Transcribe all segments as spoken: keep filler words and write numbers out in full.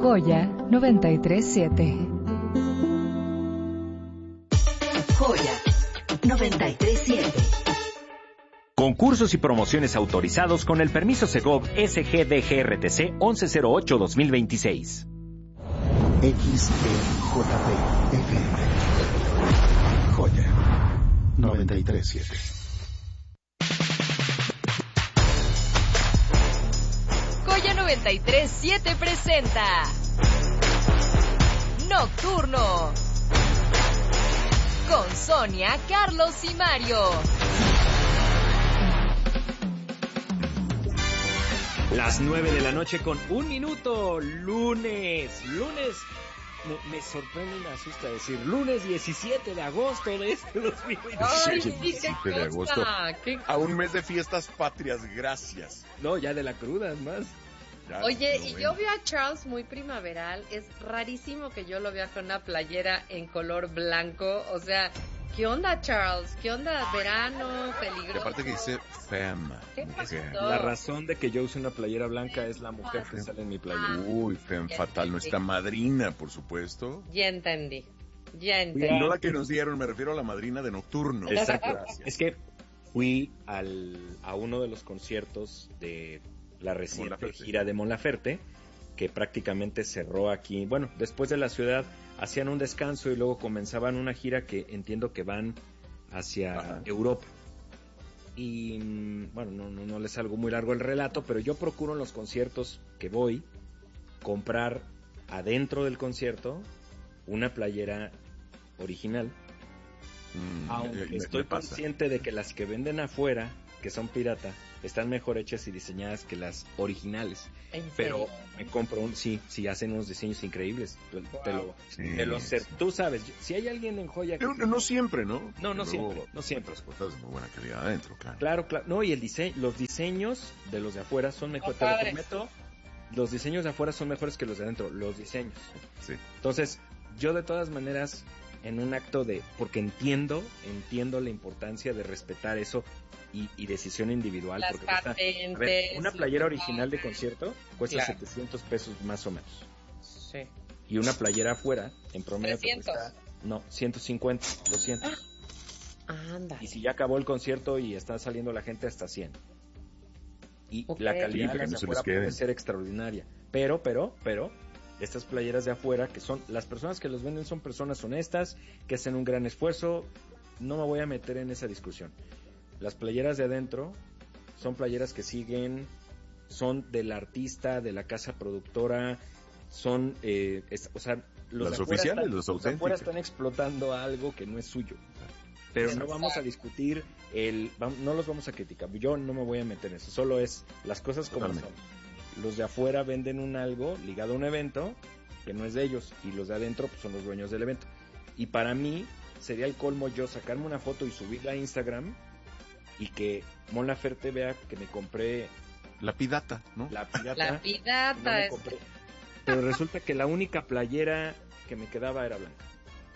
Joya noventa y tres siete. Joya noventa y tres siete. Concursos y promociones autorizados con el permiso Segov S G D G R T C once cero ocho dos mil veintiséis. X E J P F M. Joya noventa y tres siete. Joya noventa y tres siete presenta Nocturno con Sonia, Carlos y Mario. Las nueve de la noche con un minuto, lunes, lunes, me, me sorprende y me asusta decir, lunes diecisiete de agosto de este dos mil veintiséis. Ay, sí, qué diecisiete de agosto. cosa, qué A un mes de fiestas patrias, gracias. No, ya de la cruda, es más. Ya, Oye, pero y bueno. yo veo a Charles muy primaveral. Es rarísimo que yo lo vea con una playera en color blanco. O sea, ¿qué onda, Charles? ¿Qué onda? Verano, Y peligroso. aparte que dice femme. ¿Qué pasó? La razón de que yo use una playera blanca es la mujer que sale en mi playera. Uy, femme fatal, nuestra madrina, por supuesto. Ya entendí. Ya Y entendí. no la que nos dieron, me refiero a la madrina de Nocturno. Exacto. Es que fui al, a uno de los conciertos de la reciente Mon Laferte. gira de Mon Laferte, que prácticamente cerró aquí. Bueno, después de la ciudad hacían un descanso y luego comenzaban una gira que entiendo que van hacia Ajá. Europa. Y mm, bueno, no, no, no les salgo muy largo el relato, pero yo procuro en los conciertos que voy comprar adentro del concierto una playera original. Mm, Aunque eh, me- estoy me pasa. consciente de que las que venden afuera, que son pirata, están mejor hechas y diseñadas que las originales. ¿En Pero serio? me compro un, sí, sí hacen unos diseños increíbles. Te, te lo, Sí, te lo cer- sí. Tú sabes, yo- si hay alguien en joya que No, no, no siempre, ¿no? No, no Luego, siempre, no siempre. Las cosas de muy buena calidad adentro, claro. Claro, claro. No, y el diseño, los diseños de los de afuera son mejores. Te lo padres. prometo. Los diseños de afuera son mejores que los de adentro. Los diseños. Sí. Entonces, yo de todas maneras, en un acto de, porque entiendo, entiendo la importancia de respetar eso y, y decisión individual. Las porque cuesta- patentes. a ver, una playera los original de colores. concierto cuesta Claro. setecientos pesos más o menos. Sí. Y una playera afuera, en promedio, te trescientos. cuesta, no, ciento cincuenta, doscientos. Anda. Y si ya acabó el concierto y está saliendo la gente, hasta cien. Y Ok. la calidad Sí, de para que las no de se les afuera quede. puede ser extraordinaria. Pero, pero, pero, estas playeras de afuera, que son, las personas que los venden son personas honestas, que hacen un gran esfuerzo. No me voy a meter en esa discusión. Las playeras de adentro son playeras que siguen, son del artista, de la casa productora, son, eh, es- o sea, los Las de afuera oficiales, están- las los de afuera auténticas. están explotando algo que no es suyo. Pero no vamos a discutir el, vam- no los vamos a criticar. Yo no me voy a meter en eso. Solo es las cosas como Totalmente. son. Los de afuera venden un algo ligado a un evento que no es de ellos y los de adentro pues, son los dueños del evento. Y para mí sería el colmo yo sacarme una foto y subirla a Instagram y que Mon Laferte vea que me compré La pidata, ¿no? la pirata. La no pidata. me es- compré. Pero resulta que la única playera que me quedaba era blanca.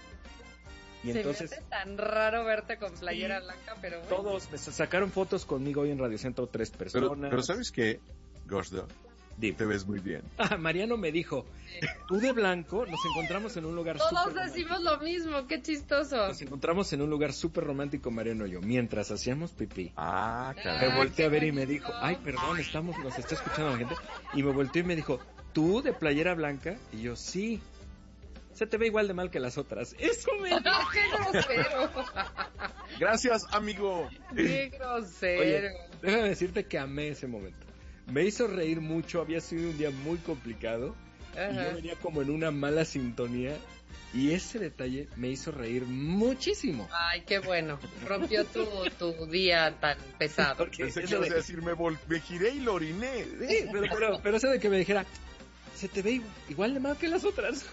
Y Se entonces me hace tan raro verte con playera Sí. blanca, pero bueno. todos me sacaron fotos conmigo hoy en Radio Centro, tres personas. Pero, pero ¿sabes qué, Gosda? Dime. Te ves muy bien. Ah, Mariano me dijo, tú de blanco, nos encontramos en un lugar Todos súper decimos romántico. lo mismo, qué chistoso. Nos encontramos en un lugar súper romántico, Mariano y yo, mientras hacíamos pipí. Ah, Me caray. volteé a ver y me bonito. dijo, ay, perdón, estamos, nos está escuchando la gente. Y me volteó y me dijo, ¿tú de playera blanca? Y yo, sí. Se te ve igual de mal que las otras. Eso me dijo. ¡Qué grosero! Gracias, amigo. ¡Qué grosero! Oye, déjame decirte que amé ese momento. Me hizo reír mucho, había sido un día muy complicado. Y Ajá. yo venía como en una mala sintonía. Y ese detalle me hizo reír muchísimo. Ay, qué bueno. Rompió tu, tu día tan pesado. Porque Pensé que eso ibas de- a decir, me, vol- me giré y lo oriné. Sí, pero, pero, pero eso de que me dijera, se te ve igual, igual de mal que las otras.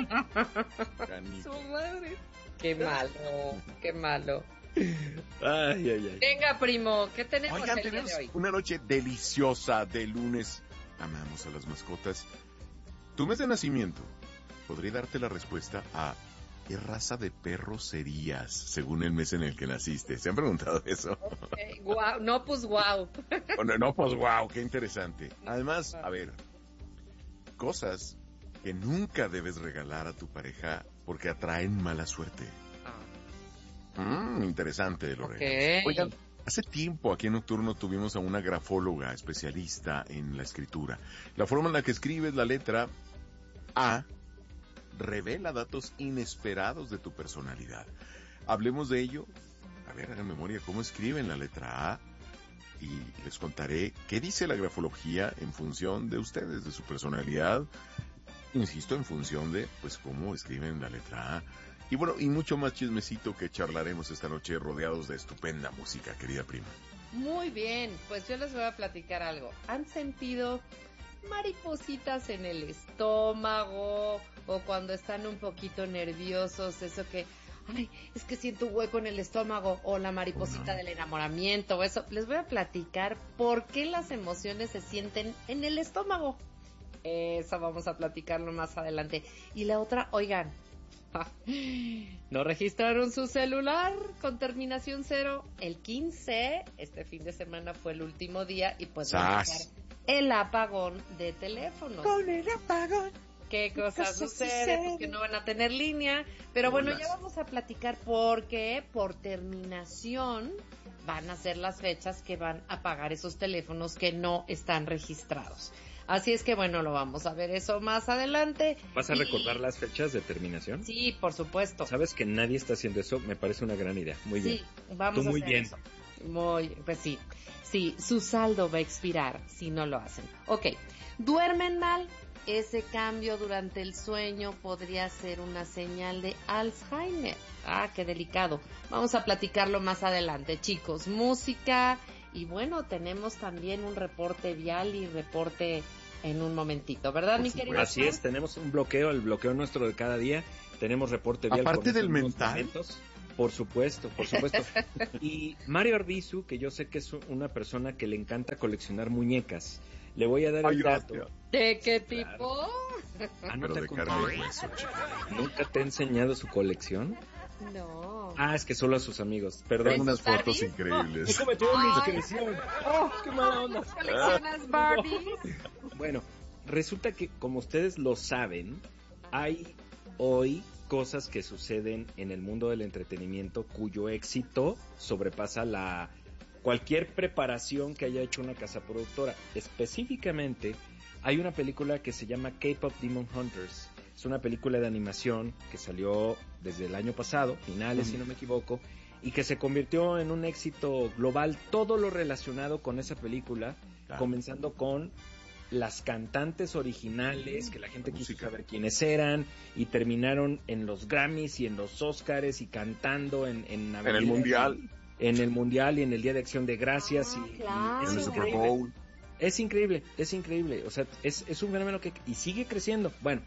Canito. Su madre. Qué malo, qué malo. Ay, ay, ay. Venga, primo, ¿qué tenemos Oigan, el día tenemos de hoy? una noche deliciosa de lunes. Amamos a las mascotas. Tu mes de nacimiento podría darte la respuesta a ¿qué raza de perro serías según el mes en el que naciste? ¿Se han preguntado eso? Eh, guau, no, pues guau. Oh, no, no, pues wow, qué interesante. Además, a ver, cosas que nunca debes regalar a tu pareja porque atraen mala suerte. Mm, interesante, Lorena. Okay. Oigan, hace tiempo aquí en Nocturno tuvimos a una grafóloga especialista en la escritura. La forma en la que escribes la letra A revela datos inesperados de tu personalidad. Hablemos de ello. A ver, hagan memoria cómo escriben la letra A y les contaré qué dice la grafología en función de ustedes, de su personalidad. Insisto, en función de, pues, cómo escriben la letra A. Y bueno, y mucho más chismecito que charlaremos esta noche rodeados de estupenda música, querida prima. Muy bien, pues yo les voy a platicar algo. ¿Han sentido maripositas en el estómago o cuando están un poquito nerviosos, eso que, ay, es que siento un hueco en el estómago, o la mariposita del enamoramiento o eso? Les voy a platicar por qué las emociones se sienten en el estómago. Eso vamos a platicarlo más adelante. Y la otra, oigan, ¿no registraron su celular con terminación cero? El quince, este fin de semana fue el último día y pues va a empezar el apagón de teléfonos. Con el apagón. ¿Qué cosa sucede? Pues que no van a tener línea. Pero bueno, ya vamos a platicar porque por terminación van a ser las fechas que van a pagar esos teléfonos que no están registrados. Así es que bueno, lo vamos a ver eso más adelante. ¿Vas a y... recordar las fechas de terminación? Sí, por supuesto. ¿Sabes que nadie está haciendo eso? Me parece una gran idea. Muy bien. Sí, vamos Tú a muy hacer bien. eso. Muy, pues sí. Sí, su saldo va a expirar si no lo hacen. Ok, ¿duermen mal? Ese cambio durante el sueño podría ser una señal de Alzheimer. Ah, qué delicado. Vamos a platicarlo más adelante, chicos. Música y bueno, tenemos también un reporte vial y reporte en un momentito, ¿verdad, mi querido? Así es, tenemos un bloqueo, el bloqueo nuestro de cada día. Tenemos reporte vial. Aparte del estos mental. Momentos. Por supuesto, por supuesto. Y Mario Arbizu, que yo sé que es una persona que le encanta coleccionar muñecas, le voy a dar Ay, el dato. gracias. ¿De qué tipo? Ah, ¿no Pero te de conté? carne y hueso, chica. ¿Nunca te he enseñado su colección? No. Ah, es que solo a sus amigos. Perdón. Tengo unas fotos ¿Barbies? increíbles. Me cometió una indiscreción. ¡Oh, qué mala onda! ¿Coleccionas Barbies? Bueno, resulta que, como ustedes lo saben, hay hoy cosas que suceden en el mundo del entretenimiento cuyo éxito sobrepasa la cualquier preparación que haya hecho una casa productora. Específicamente, hay una película que se llama K-Pop Demon Hunters. Es una película de animación que salió desde el año pasado, finales, mm. si no me equivoco, y que se convirtió en un éxito global. Todo lo relacionado con esa película, claro. Comenzando con las cantantes originales, que la gente quiso saber quiénes eran, y terminaron en los Grammys y en los Oscars y cantando en en, en el Mundial. Y, en el Mundial y en el Día de Acción de Gracias. Ah, y, claro. y es en el Super increíble. Bowl. Es increíble, es increíble. O sea, es, es un fenómeno que y sigue creciendo. Bueno,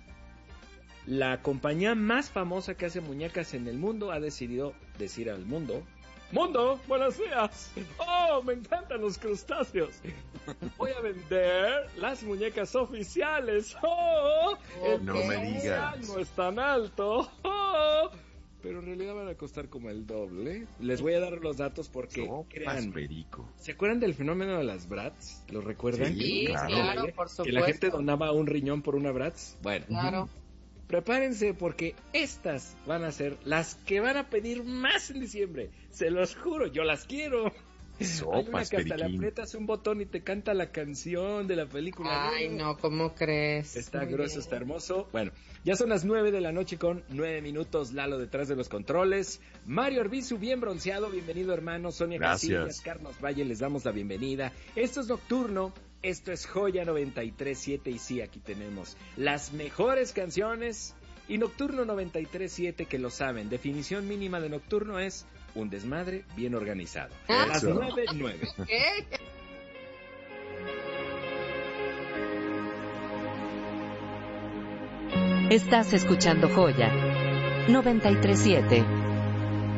la compañía más famosa que hace muñecas en el mundo ha decidido decir al mundo: ¡Mundo, buenos días! ¡Oh, me encantan los crustáceos! Voy a vender las muñecas oficiales. ¡Oh! El no me digas. No es tan alto. ¡Oh! Pero en realidad van a costar como el doble. Les voy a dar los datos porque crean. Perico. ¿Se acuerdan del fenómeno de las Bratz? ¿Lo recuerdan? Sí, claro, claro, por supuesto. Que la gente donaba un riñón por una Bratz. Bueno. Claro. Prepárense porque estas van a ser las que van a pedir más en diciembre. Se los juro, yo las quiero. Sopas, Hay una que hasta le periquín. aprietas un botón y te canta la canción de la película. Ay, no, ¿cómo crees? Está Muy grueso, bien. está hermoso. Bueno, ya son las nueve de la noche con nueve minutos. Lalo detrás de los controles. Mario Arbizu, bien bronceado. Bienvenido, hermano. Sonia Gracias. Casillas, Carlos Valle, les damos la bienvenida. Esto es Nocturno. Esto es Joya noventa y tres siete. Y sí, aquí tenemos las mejores canciones. Y Nocturno noventa y tres siete, que lo saben. Definición mínima de Nocturno es un desmadre bien organizado. A las Eso. nueve, nueve. ¿Qué? Estás escuchando Joya noventa y tres siete.